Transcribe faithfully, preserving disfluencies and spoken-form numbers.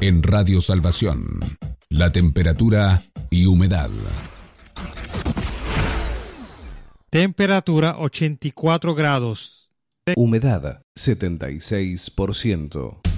En Radio Salvación, la temperatura y humedad. Temperatura ochenta y cuatro grados. Humedad setenta y seis por ciento.